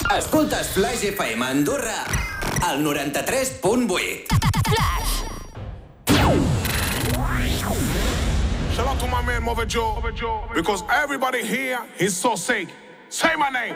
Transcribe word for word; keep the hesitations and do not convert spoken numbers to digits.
Escoltes Flash F M Andorra al noranta-tres punt vuit. Flash. Shout out to my man Mother Joe, because everybody here is so sick. Say my name.